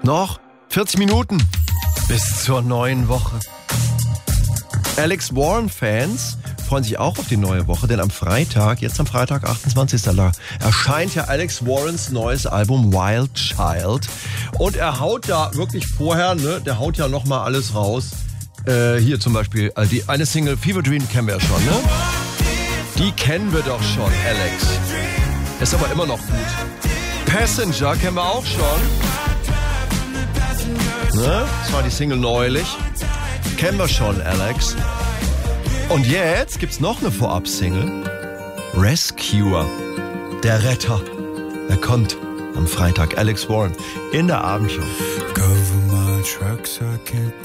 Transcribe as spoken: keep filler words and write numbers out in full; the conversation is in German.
Noch vierzig Minuten bis zur neuen Woche. Alex Warren-Fans freuen sich auch auf die neue Woche, denn am Freitag, jetzt am Freitag, achtundzwanzigsten erscheint ja Alex Warrens neues Album Wild Child. Und er haut da wirklich vorher, ne, der haut ja nochmal alles raus. Äh, hier zum Beispiel, also die eine Single Fever Dream kennen wir ja schon, ne? Die kennen wir doch schon, Alex. Ist aber immer noch gut. Passenger kennen wir auch schon. Ne? Das war die Single neulich. Kennen wir schon, Alex. Und jetzt gibt's noch eine Vorab-Single. Rescuer. Der Retter. Er kommt am Freitag. Alex Warren in der Abendshow. Cover my tracks, I can't